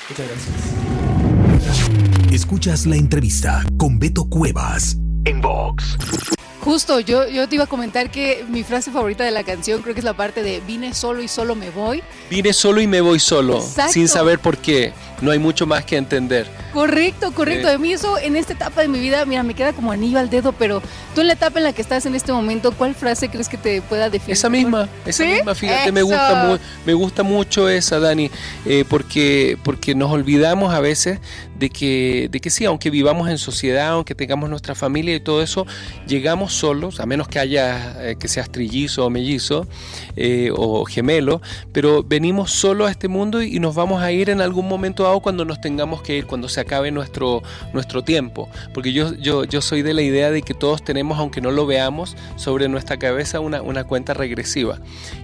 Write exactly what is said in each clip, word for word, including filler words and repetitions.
Muchas gracias. Escuchas la entrevista con Beto Cuevas en Vox. Justo, yo, yo te iba a comentar que mi frase favorita de la canción creo que es la parte de vine solo y solo me voy. Vine solo y me voy solo, Exacto. Sin saber por qué. No hay mucho más que entender. Correcto, correcto. Eh. A mí eso en esta etapa de mi vida, mira, me queda como anillo al dedo, pero tú en la etapa en la que estás en este momento, ¿cuál frase crees que te pueda definir? Esa misma, esa ¿Sí? misma, fíjate, Eso. me gusta, mu- me gusta mucho esa, Dani, eh, porque, porque nos olvidamos a veces de que, de que sí, aunque vivamos en sociedad, aunque tengamos nuestra familia y todo eso, llegamos solos, a menos que haya, eh, que seas trillizo o mellizo eh, o gemelo, pero venimos solos a este mundo y, y nos vamos a ir en algún momento dado cuando nos tengamos que ir, cuando se acabe nuestro, nuestro tiempo, porque yo, yo, yo soy de la idea de que todos tenemos, aunque no lo veamos, sobre nuestra cabeza una, una cuenta regresiva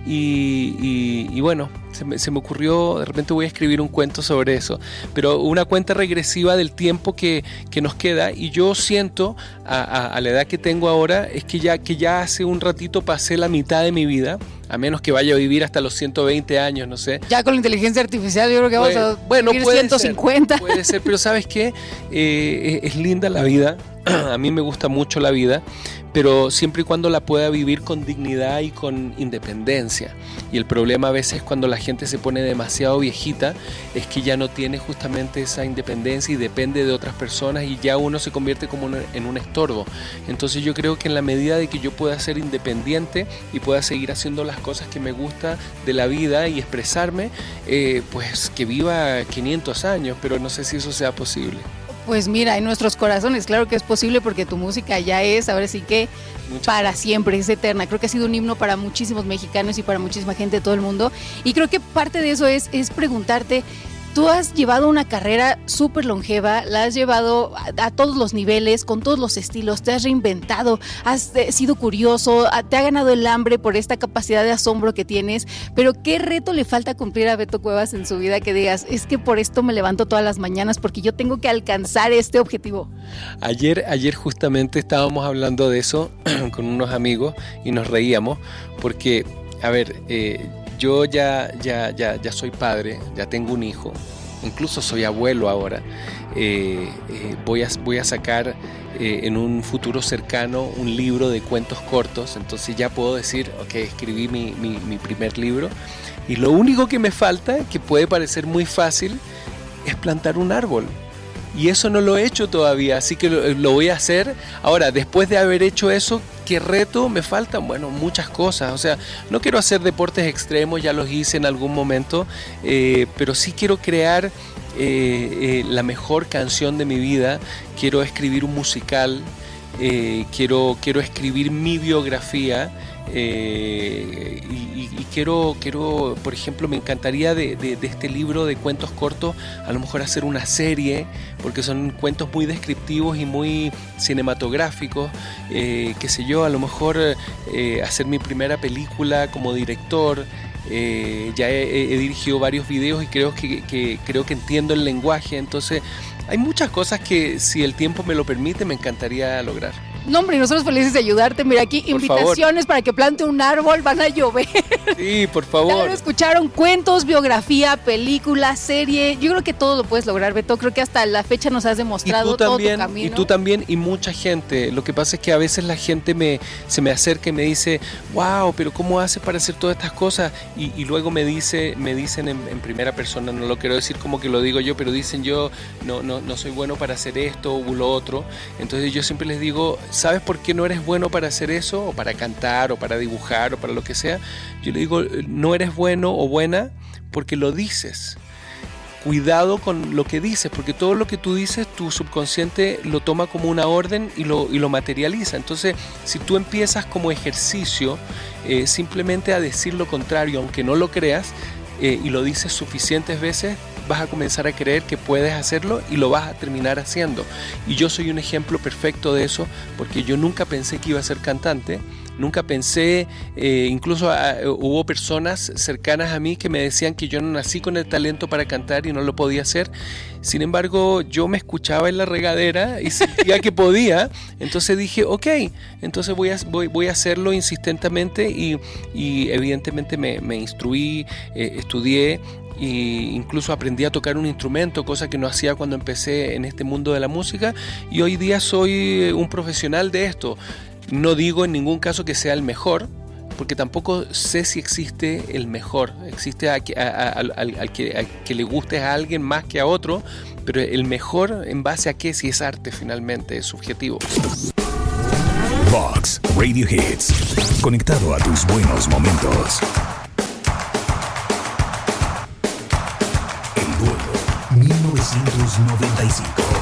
y, y, y bueno, se me, se me ocurrió, de repente voy a escribir un cuento sobre eso, pero una cuenta regresiva del tiempo que, que nos queda, y yo siento a, a, a la edad que tengo ahora es que ya, que ya hace un ratito pasé la mitad de mi vida, a menos que vaya a vivir hasta los ciento veinte años, no sé. Ya con la inteligencia artificial yo creo que vamos Bueno, a bueno, vivir puede ciento cincuenta. Ser, puede ser, pero ¿sabes qué? Eh, es linda la vida, a mí me gusta mucho la vida, pero siempre y cuando la pueda vivir con dignidad y con independencia. Y el problema a veces cuando la gente se pone demasiado viejita es que ya no tiene justamente esa independencia y depende de otras personas y ya uno se convierte como en un estorbo. Entonces yo creo que en la medida de que yo pueda ser independiente y pueda seguir haciendo las cosas que me gusta de la vida y expresarme, eh, pues que viva quinientos años, pero no sé si eso sea posible. Pues mira, en nuestros corazones, claro que es posible porque tu música ya es, ahora sí que Muchas para gracias. siempre, es eterna. Creo que ha sido un himno para muchísimos mexicanos y para muchísima gente de todo el mundo. Y creo que parte de eso es, es preguntarte, tú has llevado una carrera súper longeva, la has llevado a, a todos los niveles, con todos los estilos, te has reinventado, has eh, sido curioso, a, te ha ganado el hambre por esta capacidad de asombro que tienes, pero ¿qué reto le falta cumplir a Beto Cuevas en su vida que digas, es que por esto me levanto todas las mañanas porque yo tengo que alcanzar este objetivo? Ayer, ayer justamente estábamos hablando de eso con unos amigos y nos reíamos porque, a ver, eh, yo ya, ya, ya, ya soy padre, ya tengo un hijo, incluso soy abuelo ahora. Eh, eh, voy, a, voy a sacar eh, en un futuro cercano un libro de cuentos cortos, entonces ya puedo decir, ok, escribí mi, mi, mi primer libro y lo único que me falta, que puede parecer muy fácil, es plantar un árbol. Y eso no lo he hecho todavía, así que lo, lo voy a hacer. Ahora, después de haber hecho eso, ¿qué reto me faltan? Bueno, muchas cosas. O sea, no quiero hacer deportes extremos, ya los hice en algún momento, eh, pero sí quiero crear eh, eh, la mejor canción de mi vida. Quiero escribir un musical, eh, quiero, quiero escribir mi biografía. Eh, y, y, y quiero, quiero, por ejemplo, me encantaría de, de, de este libro de cuentos cortos a lo mejor hacer una serie, porque son cuentos muy descriptivos y muy cinematográficos, eh, qué sé yo, a lo mejor eh, hacer mi primera película como director. Eh, ya he, he dirigido varios videos y creo que, que, creo que entiendo el lenguaje, entonces hay muchas cosas que si el tiempo me lo permite me encantaría lograr. No, hombre, nosotros felices de ayudarte. Mira, aquí Por invitaciones favor. para que plante un árbol, van a llover. Sí, por Ya favor. lo escucharon, cuentos, biografía, película, serie. Yo creo que todo lo puedes lograr, Beto. Creo que hasta la fecha nos has Y demostrado tú todo también, tu camino. y tú también, y mucha gente. Lo que pasa es que a veces la gente me, se me acerca y me dice, wow, pero ¿cómo haces para hacer todas estas cosas? Y, y luego me dice, me dicen en, en primera persona, no lo quiero decir como que lo digo yo, pero dicen yo no, no, no soy bueno para hacer esto o lo otro. Entonces yo siempre les digo, ¿sabes por qué no eres bueno para hacer eso? O para cantar, o para dibujar, o para lo que sea. Yo le digo, no eres bueno o buena porque lo dices. Cuidado con lo que dices, porque todo lo que tú dices, tu subconsciente lo toma como una orden y lo, y lo materializa. Entonces, si tú empiezas como ejercicio eh, simplemente a decir lo contrario, aunque no lo creas, eh, y lo dices suficientes veces, vas a comenzar a creer que puedes hacerlo y lo vas a terminar haciendo. Y yo soy un ejemplo perfecto de eso, porque yo nunca pensé que iba a ser cantante. Nunca pensé, eh, incluso a, hubo personas cercanas a mí que me decían que yo no nací con el talento para cantar y no lo podía hacer. Sin embargo, yo me escuchaba en la regadera y sentía que podía. Entonces dije, ok, entonces voy a, voy, voy a hacerlo insistentemente y, y evidentemente me, me instruí, eh, estudié. e incluso aprendí a tocar un instrumento, cosa que no hacía cuando empecé en este mundo de la música, y hoy día soy un profesional de esto. No digo en ningún caso que sea el mejor, porque tampoco sé si existe el mejor. Existe a, a, a, al, al que, a que le guste a alguien más que a otro, pero el mejor en base a qué, si es arte finalmente, es subjetivo. Vox Radio Hits, conectado a tus buenos momentos. El Duelo, mil novecientos noventa y cinco.